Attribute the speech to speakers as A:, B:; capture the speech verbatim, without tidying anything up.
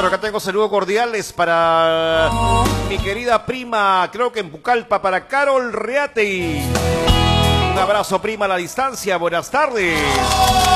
A: Bueno, acá tengo saludos cordiales para mi querida prima, creo que en Pucallpa, para Carol Reategui. Un abrazo, prima, a la distancia. Buenas tardes.